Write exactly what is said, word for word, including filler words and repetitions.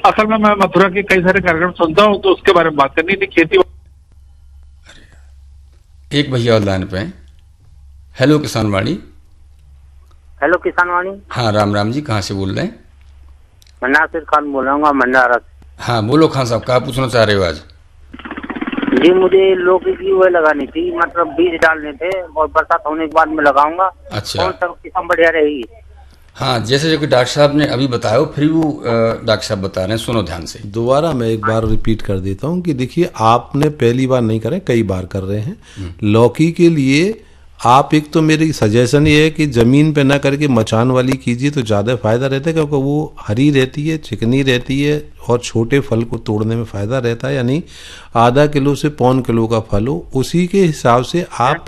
असल में मैं मथुरा के कई सारे कार्यक्रम सुनता हूँ, तो उसके बारे में बात करनी थी, खेती। एक भैया और लाइन पे हैं। हेलो किसान वाणी। हेलो किसान वाणी। हाँ राम राम जी, कहाँ से बोल रहे हैं? मैं नासिर खान बोल रहा हूँ मंडारा से। हाँ बोलो खान साहब, क्या पूछना चाह रहे हो आज? जी मुझे लौकी की वो लगानी थी, मतलब बीज डालने थे और बरसात होने के बाद में लगाऊंगा। अच्छा। कौन सा किस्म बढ़िया रहेगी? हाँ जैसे जो कि डॉक्टर साहब ने अभी बताया हो, फिर वो डॉक्टर साहब बता रहे हैं, सुनो ध्यान से। दोबारा मैं एक बार रिपीट कर देता हूँ कि देखिए, आपने पहली बार नहीं करे, कई बार कर रहे हैं। लौकी के लिए आप, एक तो मेरी सजेशन ये है कि ज़मीन पे ना करके मचान वाली कीजिए तो ज़्यादा फायदा रहता है, क्योंकि वो हरी रहती है, चिकनी रहती है और छोटे फल को तोड़ने में फ़ायदा रहता है। यानी आधा किलो से पौन किलो का फल हो, उसी के हिसाब से आप